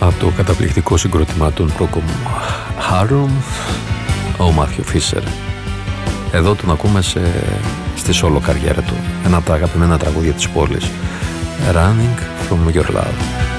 Από το καταπληκτικό συγκρότημα των Procol Harum, ο Μάθιου Φίσερ. Εδώ τον ακούμε στη solo καριέρα του. Ένα από τα αγαπημένα τραγούδια της πόλης, Running From Your Love.